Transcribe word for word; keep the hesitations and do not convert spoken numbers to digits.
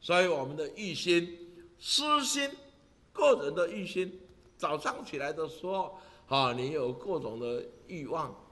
所以我们的欲心、私心，个人的欲心，早上起来的时候，啊，你有各种的欲望，